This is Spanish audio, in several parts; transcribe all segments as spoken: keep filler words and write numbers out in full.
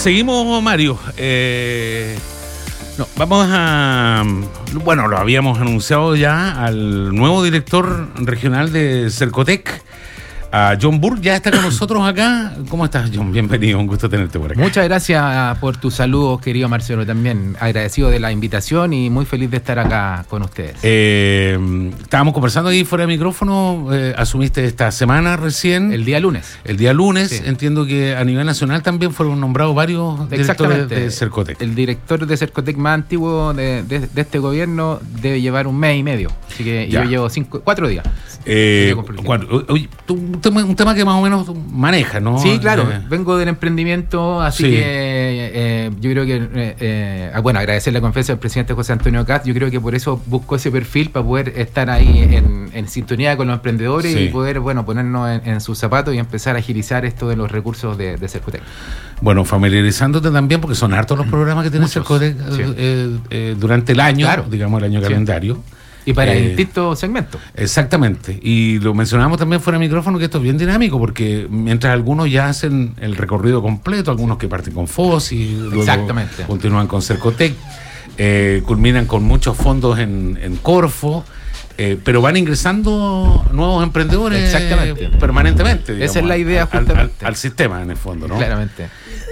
seguimos, Mario. Eh, no, vamos a... Bueno, lo habíamos anunciado ya al nuevo director regional de Cercotec, a John Burke. Ya está con nosotros acá. ¿Cómo estás, John? Bienvenido, un gusto tenerte por acá. Muchas gracias por tus saludos, querido Marcelo. También agradecido de la invitación y muy feliz de estar acá con ustedes. Eh, estábamos conversando ahí fuera de micrófono. Eh, asumiste esta semana recién. El día lunes. El día lunes. Sí. Entiendo que a nivel nacional también fueron nombrados varios directores de Cercotec. El director de Cercotec más antiguo de, de, de este gobierno debe llevar un mes y medio. Así que ya. Yo llevo cinco, cuatro días. Eh, cuando, oye, tú, un, tema, un tema que más o menos manejas, ¿no? Sí, claro. Eh, Vengo del emprendimiento, así sí. que eh, yo creo que, eh, eh, bueno, agradecer la confianza del presidente José Antonio Cast. Yo creo que por eso busco ese perfil, para poder estar ahí en, en sintonía con los emprendedores sí. y poder, bueno, ponernos en, en sus zapatos y empezar a agilizar esto de los recursos de, de Cercotec. Bueno, familiarizándote también, porque son hartos los programas que tiene Cercotec sí. eh, eh, durante el año, claro. digamos el año sí. calendario. Y para eh, distintos segmentos. Exactamente. Y lo mencionamos también fuera de micrófono, que esto es bien dinámico, porque mientras algunos ya hacen el recorrido completo, algunos que parten con F O S y luego Exactamente. continúan con Cercotec, eh, culminan con muchos fondos en, en Corfo, eh, pero van ingresando nuevos emprendedores Exactamente. permanentemente. Digamos, esa es la idea, al, justamente. Al, al sistema, en el fondo, ¿no? Claramente.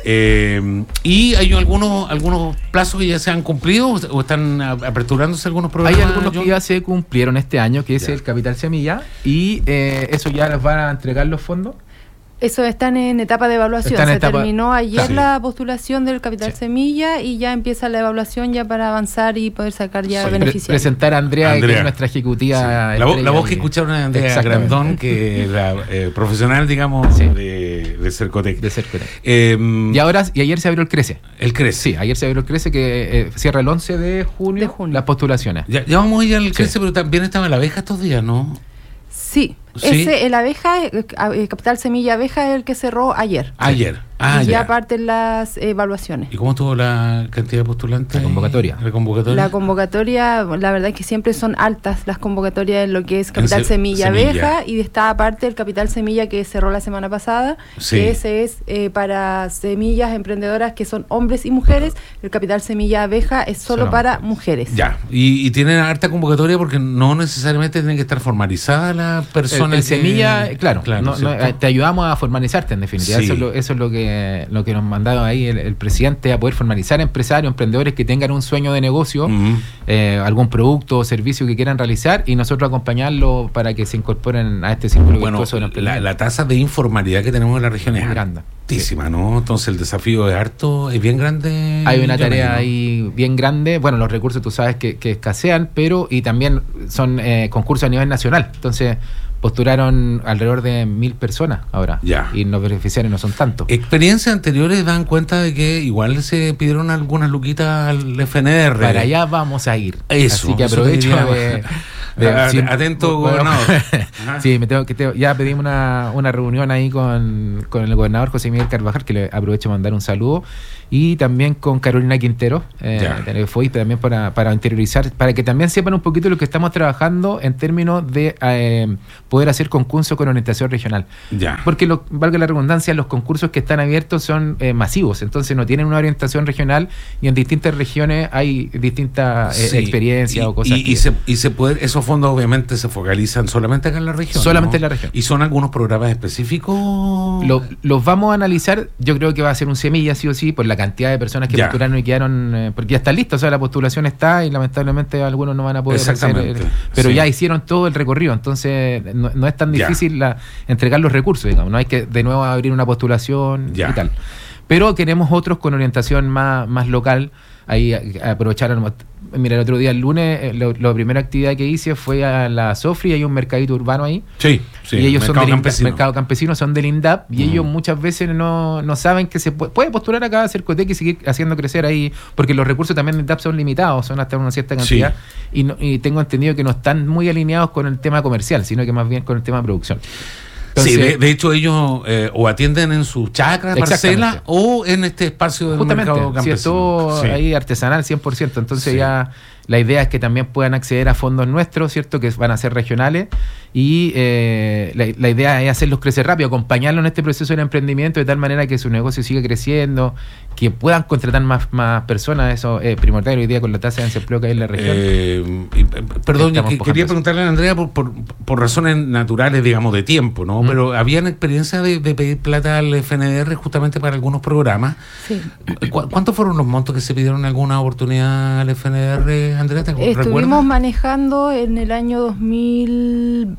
Eh, ¿Y hay algunos algunos plazos que ya se han cumplido o están aperturándose algunos programas? Hay algunos John? que ya se cumplieron este año, que es ya. el Capital Semilla, y eh, eso ya les van a entregar los fondos. Eso están en etapa de evaluación. Se etapa... terminó ayer sí. la postulación del Capital sí. Semilla y ya empieza la evaluación ya para avanzar y poder sacar ya sí. beneficiarios. Pre presentar a Andrea, Andrea, que es nuestra ejecutiva. Sí. La, la voz que escucharon es Andrea Grandón, que es la eh, profesional, digamos, sí. de, de Cercotec. De Cercotec. Eh, y ahora, y ayer se abrió el CRECE. El CRECE. Sí, ayer se abrió el CRECE, que eh, cierra el once de junio, de junio. las postulaciones. Ya, ya vamos a ir al CRECE, sí. pero también estaba la abeja estos días, ¿no? Sí. ¿Sí? Ese, el abeja, el Capital Semilla Abeja es el que cerró ayer. Ayer. Ah, y ya, ya parten las evaluaciones. ¿Y cómo estuvo la cantidad de postulantes? La convocatoria. La convocatoria. La convocatoria, la verdad es que siempre son altas las convocatorias en lo que es Capital se, Semilla, Semilla Abeja, y está aparte el Capital Semilla que cerró la semana pasada, sí. que ese es eh, para semillas emprendedoras que son hombres y mujeres. El Capital Semilla Abeja es solo Solo para mujeres. Ya, y, y tienen harta convocatoria porque no necesariamente tienen que estar formalizadas las personas. El, el que... Semilla, claro, claro no, no, te ayudamos a formalizarte en definitiva. Sí. Eso, es lo, eso es lo que, lo que nos mandaba ahí el, el presidente, a poder formalizar empresarios, emprendedores que tengan un sueño de negocio, uh-huh. eh, algún producto o servicio que quieran realizar, y nosotros acompañarlo para que se incorporen a este círculo bueno, virtuoso del emprendimiento. La, la tasa de informalidad que tenemos en la región es grande. Altísima, ¿no? Entonces el desafío es harto, es bien grande. Hay una tarea ¿no? ahí bien grande. Bueno, los recursos tú sabes que, que escasean, pero y también son eh, concursos a nivel nacional. Entonces postularon alrededor de mil personas ahora. Ya. Y los beneficiarios no son tantos. Experiencias anteriores dan cuenta de que igual se pidieron algunas luquitas al F N R. Para allá vamos a ir. Eso. Así que aprovecho de... De, de, sí, atento, bueno, gobernador. Sí, me tengo que tengo, ya pedimos una, una reunión ahí con, con el gobernador José Miguel Carvajal, que le aprovecho de mandar un saludo, y también con Carolina Quintero, eh, de F O I, también para, para interiorizar, para que también sepan un poquito lo que estamos trabajando en términos de eh, poder hacer concursos con orientación regional. Ya. Porque, lo, valga la redundancia, los concursos que están abiertos son eh, masivos, entonces no tienen una orientación regional, y en distintas regiones hay distintas eh, sí. experiencias y, o cosas. Y, y, se, y se puede, esos fondos obviamente se focalizan solamente acá en la región. Solamente ¿no? en la región. ¿Y son algunos programas específicos? Lo, los vamos a analizar. Yo creo que va a ser un semilla, sí o sí, por la cantidad de personas que ya. postularon y quedaron, eh, porque ya está listo, o sea, la postulación está y lamentablemente algunos no van a poder hacer, eh, pero sí. ya hicieron todo el recorrido, entonces no, no es tan difícil la, entregar los recursos, digamos, no hay que de nuevo abrir una postulación ya. y tal. Pero queremos otros con orientación más, más local. Ahí aprovecharon. Mira, el otro día, el lunes, lo, la primera actividad que hice fue a la Sofri, hay un mercadito urbano ahí. Sí, sí. Y ellos mercado son del campesino. Mercado Campesino, son del INDAP, y mm. ellos muchas veces no, no saben que se puede, puede postular acá a Cercotec y seguir haciendo crecer ahí, porque los recursos también del INDAP son limitados, son hasta una cierta cantidad, sí. y, no, y tengo entendido que no están muy alineados con el tema comercial, sino que más bien con el tema de producción. Entonces, sí, de, de hecho ellos eh, o atienden en su chacra, parcela, o en este espacio del mercado campesino. Si es todo sí. ahí artesanal cien por ciento, entonces sí. ya La idea es que también puedan acceder a fondos nuestros, ¿cierto? Que van a ser regionales. Y eh, la, la idea es hacerlos crecer rápido, acompañarlos en este proceso del emprendimiento de tal manera que su negocio siga creciendo, que puedan contratar más, más personas. Eso es primordial hoy día con la tasa de desempleo que hay en la región. Eh, perdón, que, quería preguntarle a Andrea por, por, por razones naturales, digamos, de tiempo, ¿no? Mm. Pero ¿habían experiencia de, de pedir plata al F N D R justamente para algunos programas? Sí. ¿Cu- ¿Cuántos fueron los montos que se pidieron en alguna oportunidad al F N D R, Andrea? ¿Te Estuvimos recuerdas? manejando en el año dos mil...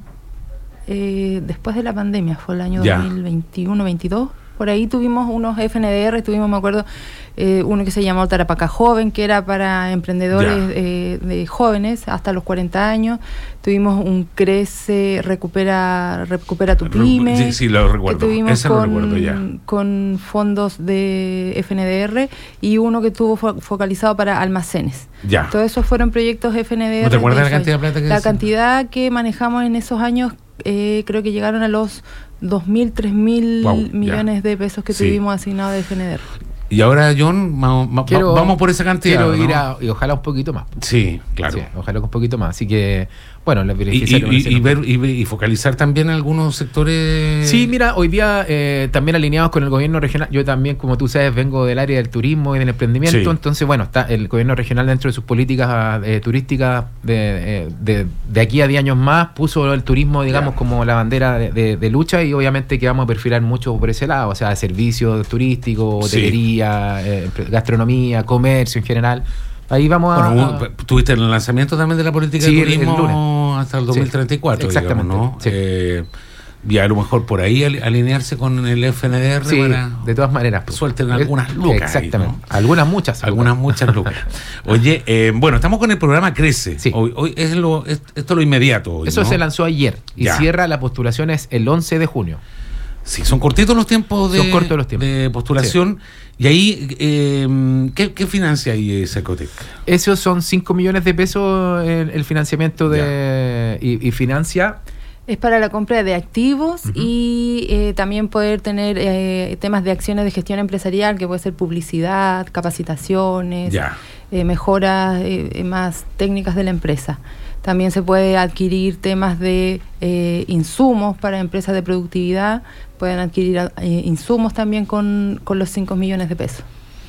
Eh, después de la pandemia, fue el año ya. dos mil veintiuno veintidós, por ahí tuvimos unos F N D R, tuvimos, me acuerdo, eh, uno que se llamó Tarapacá Joven, que era para emprendedores eh, de jóvenes hasta los cuarenta años. Tuvimos un Crece, Recupera recupera tu Pyme. Sí, sí, lo recuerdo. Que tuvimos Ese con, lo recuerdo ya. con fondos de F N D R y uno que estuvo fo- focalizado para almacenes. Ya. Todos esos fueron proyectos F N D R. ¿No te acuerdas de la cantidad de plata que La es? cantidad que manejamos en esos años, eh, creo que llegaron a los dos mil, tres mil Wow, millones ya. de pesos que Sí. tuvimos asignados de F N D R. Y ahora, John, ma, ma, Quiero, vamos por esa cantidad. Quiero ¿no? ir a, y ojalá un poquito más. Sí, claro. Sí, ojalá un poquito más. Así que, bueno, los Y, beneficiarios... y, y, y, ver, y, y focalizar también algunos sectores. Sí, mira, hoy día eh, también alineados con el gobierno regional. Yo también, como tú sabes, vengo del área del turismo y del emprendimiento. Sí. Entonces, bueno, está el gobierno regional dentro de sus políticas eh, turísticas de, de, de aquí a diez años más, puso el turismo, digamos, Ya. como la bandera de, de, de lucha, y obviamente que vamos a perfilar mucho por ese lado, o sea, servicios turísticos, Sí. hotelería, eh, gastronomía, comercio en general. Ahí vamos a... Bueno, hubo- tuviste el lanzamiento también de la política Sí, de el- el turismo lunes. hasta el dos mil treinta y cuatro, Sí, exactamente, digamos, ¿no? sí. Eh, y a lo mejor por ahí al- alinearse con el F N D R Sí, para de todas maneras. pues. suelten algunas lucas. Exactamente. ahí, ¿no? Algunas muchas. Algunas muchas lucas. Oye, eh, bueno, estamos con el programa Crece. Sí. Hoy, hoy es lo, es- esto es lo inmediato. Hoy, Eso ¿no? se lanzó ayer y Ya. cierra la postulación es el once de junio. Sí, son cortitos los tiempos de, Son cortos los tiempos. de postulación. Y ahí, eh, ¿qué, ¿qué financia ahí eh, Cercotec? Esos son cinco millones de pesos el, el financiamiento de y, y financia. Es para la compra de activos. Ujú. Y eh, también poder tener eh, temas de acciones de gestión empresarial, que puede ser publicidad, capacitaciones, Ya. eh, mejoras eh, más técnicas de la empresa. También se puede adquirir temas de eh, insumos para empresas de productividad. Pueden adquirir eh, insumos también con, con los cinco millones de pesos.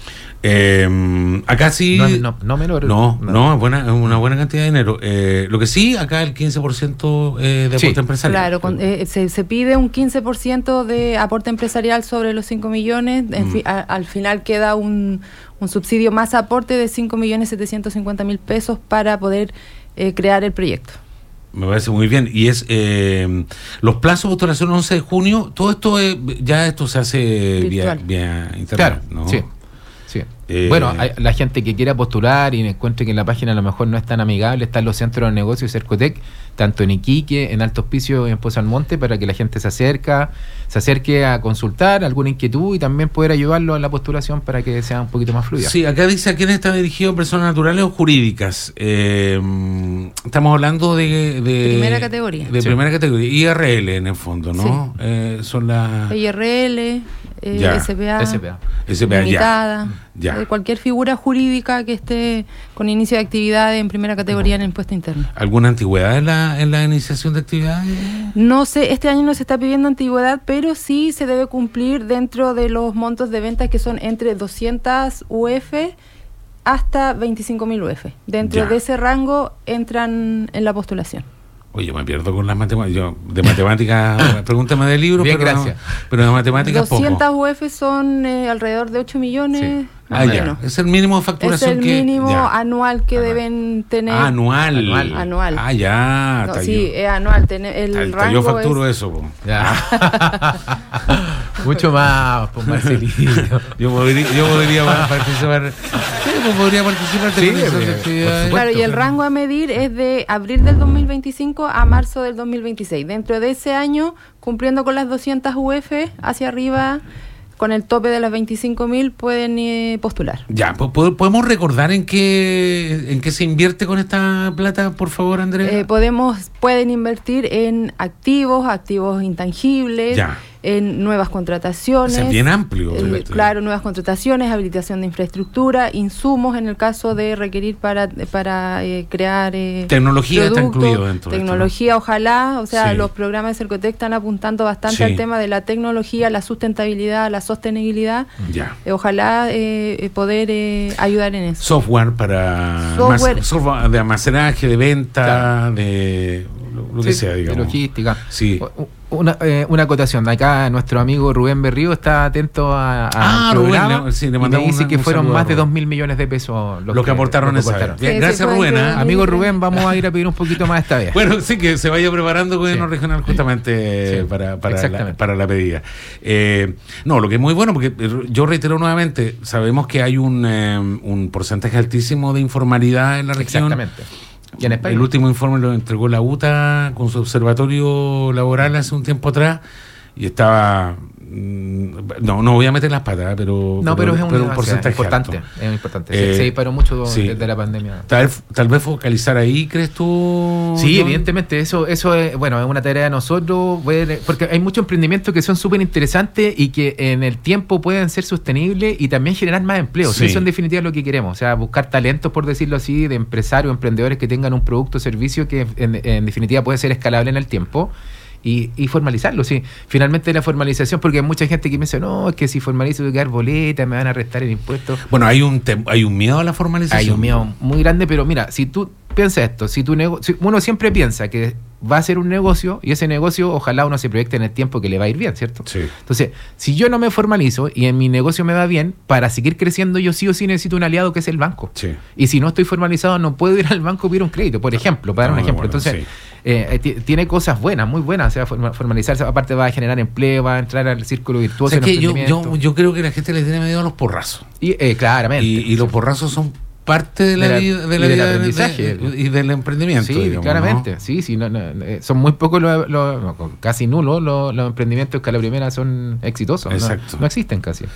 Eh, acá sí. No, no, no menor. No, no, es buena, es una buena cantidad de dinero. Eh, lo que sí, acá el quince por ciento eh, de Sí, aporte empresarial. Claro, con, eh, se, se pide un quince por ciento de aporte empresarial sobre los cinco millones. En Mm. fi- a- al final queda un, un subsidio más aporte de cinco millones setecientos cincuenta mil pesos para poder eh, crear el proyecto. Me parece muy bien. Y es eh, los plazos de postulación once de junio, todo esto es, ya esto se hace vía, Virtual. vía internet, Claro, ¿no? sí. Sí. Eh, bueno, hay, la gente que quiera postular y encuentre que la página a lo mejor no es tan amigable, están los centros de negocios Cercotec, tanto en Iquique, en Alto Hospicio y en Pozo Almonte, para que la gente se acerca, se acerque a consultar alguna inquietud y también poder ayudarlo en la postulación para que sea un poquito más fluida. Sí, acá dice a quién está dirigido, personas naturales o jurídicas. Eh, estamos hablando de, de Primera categoría. De Sí. primera categoría, I R L en el fondo, ¿no? Sí. Eh, son las I R L, eh, Ya. S P A, S P A. S P A, ya. limitada, Ya. eh, cualquier figura jurídica que esté con inicio de actividad en primera categoría en el impuesto interno. ¿Alguna antigüedad en la, en la iniciación de actividades? No sé, este año no se está pidiendo antigüedad, pero sí se debe cumplir dentro de los montos de ventas que son entre doscientas U F hasta veinticinco mil U F. Dentro Ya. de ese rango entran en la postulación. Oye, me pierdo con las matemáticas. Yo, de matemáticas, pregúntame de libros, Bien, pero, gracias. no- pero de matemáticas doscientas poco. U F son eh, alrededor de ocho millones. Sí. Ah, más o ya. menos. Es el mínimo de Es facturación el que. mínimo ya. anual que Anual. deben tener. Ah, anual. Anual. Anual. Ah, ya. No, está sí, yo. es anual. Tener el Está- está rango yo facturo es- eso, po. Ya. Mucho más, pues Marcelino. Yo podría, yo podría participar. Sí, pues podría participar Sí, de esas por actividades. Claro, y el Supuesto. rango a medir es de abril del dos mil veinticinco a marzo del dos mil veintiséis. Dentro de ese año, cumpliendo con las doscientas U F hacia arriba, con el tope de las veinticinco mil, pueden eh, postular. Ya, po- po- ¿podemos recordar en qué en qué se invierte con esta plata, por favor, Andrea? Eh, podemos, pueden invertir en activos, activos intangibles, Ya. en nuevas contrataciones. Es bien amplio. Eh, claro, nuevas contrataciones, habilitación de infraestructura, insumos en el caso de requerir para, para eh, crear eh, tecnología está incluido dentro tecnología, de esto, ¿no? Ojalá, o sea, sí. los programas de Cercotec están apuntando bastante sí. al tema de la tecnología, la sustentabilidad, la sostenibilidad. Ya. Eh, ojalá eh, poder eh, ayudar en eso. Software para software, más, software de almacenaje, de venta, claro. de lo, lo sí, que sea, digamos. De logística. Sí. Una, eh, una acotación. Acá nuestro amigo Rubén Berrío está atento a, a ah, al programa. Rubén, sí, le y me dice una, que fueron más de dos mil millones de pesos los lo que, que aportaron lo que esa aportaron. Bien, sí, gracias, sí, Rubén. ¿eh? Amigo Rubén, vamos a ir a pedir un poquito más esta vez. Bueno, sí, que se vaya preparando gobierno sí. regional justamente sí. para, para, la, para la pedida. Eh, no, lo que es muy bueno, porque yo reitero nuevamente, sabemos que hay un, eh, un porcentaje altísimo de informalidad en la región. Exactamente. ¿Y en España? El último informe lo entregó la U T A con su observatorio laboral hace un tiempo atrás y estaba... No, no voy a meter las patas, pero, no, pero, pero es un, pero un porcentaje importante. Alto. Es importante. Eh, se, se disparó mucho sí. desde la pandemia. Tal, tal vez focalizar ahí, ¿crees tú? Sí, ¿no? evidentemente. Eso eso es, bueno, es una tarea de nosotros, porque hay muchos emprendimientos que son súper interesantes y que en el tiempo pueden ser sostenibles y también generar más empleo. Sí. Eso en definitiva es lo que queremos. O sea, buscar talentos, por decirlo así, de empresarios, emprendedores que tengan un producto o servicio que en, en definitiva puede ser escalable en el tiempo. Y, y formalizarlo, sí. Finalmente la formalización, porque hay mucha gente que me dice, no, es que si formalizo voy a quedar boleta, me van a restar el impuesto. Bueno, hay un te- hay un miedo a la formalización. Hay un miedo muy grande, pero mira, si tú piensas esto, si tu nego- si uno siempre piensa que va a ser un negocio, y ese negocio ojalá uno se proyecte en el tiempo que le va a ir bien, ¿cierto? Sí. Entonces, si yo no me formalizo y en mi negocio me va bien, para seguir creciendo yo sí o sí necesito un aliado que es el banco. Sí. Y si no estoy formalizado no puedo ir al banco a pedir un crédito, por ejemplo, para dar un ejemplo. Bueno, Entonces, sí. eh, t- tiene cosas buenas, muy buenas, o sea, formalizarse, aparte va a generar empleo, va a entrar al círculo virtuoso. O sea, que yo, emprendimiento. yo, yo creo que la gente le tiene miedo a los porrazos. Y, eh, claramente. Y, y los porrazos son parte de la, de la vida de la y del vida aprendizaje de, y del emprendimiento. Sí, digamos, claramente. ¿no? Sí, sí, no, no, son muy pocos los, los no, casi nulos los, los emprendimientos que a la primera son exitosos. Exacto. No, no existen casi.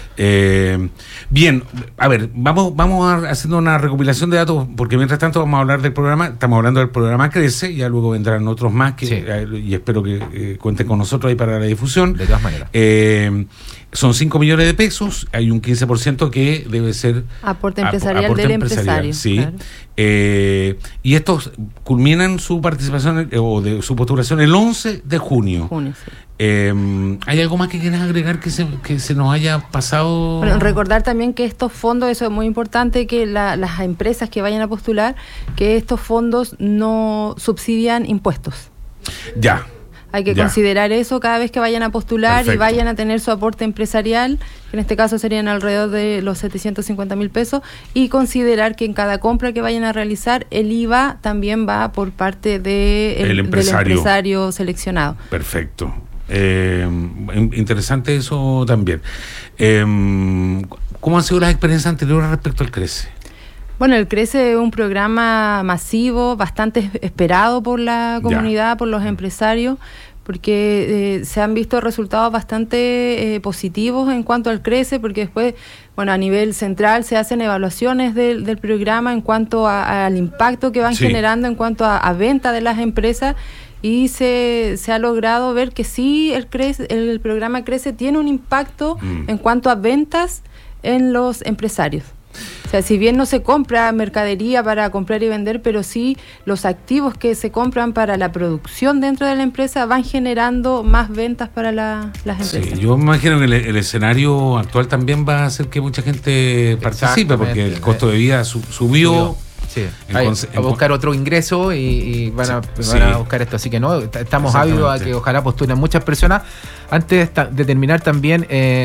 Eh, bien, a ver, vamos, vamos a haciendo una recopilación de datos, porque mientras tanto vamos a hablar del programa, estamos hablando del programa Crece, ya luego vendrán otros más que, sí. eh, y espero que eh, cuenten con nosotros ahí para la difusión. De todas maneras. Eh, son cinco millones de pesos, hay un quince por ciento que debe ser aporte empresarial ap- aporte del empresarial, empresario. sí. Claro. Eh, y estos culminan su participación eh, o de su postulación el once de junio. Junio, sí. Eh, ¿Hay algo más que quieras agregar que se, que se nos haya pasado? Bueno, recordar también que estos fondos, eso es muy importante, que la, las empresas que vayan a postular, que estos fondos no subsidian impuestos. Ya. Hay que ya. considerar eso cada vez que vayan a postular. Perfecto. Y vayan a tener su aporte empresarial, que en este caso serían alrededor de los setecientos cincuenta mil pesos, y considerar que en cada compra que vayan a realizar, el I V A también va por parte de el, el empresario. del empresario seleccionado. Perfecto. Eh, interesante eso también. Eh, ¿Cómo han sido las experiencias anteriores respecto al Crece? Bueno, el Crece es un programa masivo, bastante esperado por la comunidad, ya. por los empresarios, porque eh, se han visto resultados bastante eh, positivos en cuanto al Crece, porque después, bueno, a nivel central se hacen evaluaciones del, del programa en cuanto a, a, al impacto que van sí. generando en cuanto a, a venta de las empresas. Y se, se ha logrado ver que sí, el, crece, el programa Crece tiene un impacto mm. en cuanto a ventas en los empresarios. O sea, si bien no se compra mercadería para comprar y vender, pero sí los activos que se compran para la producción dentro de la empresa van generando más ventas para la, las empresas. Sí, yo me imagino que el, el escenario actual también va a hacer que mucha gente participe, porque el costo de vida su, subió. subió. Sí, Hay, a buscar otro ingreso y, y van, a, sí, van a buscar esto. Así que no, estamos ávidos a que ojalá postulen muchas personas. Antes de terminar también... Eh,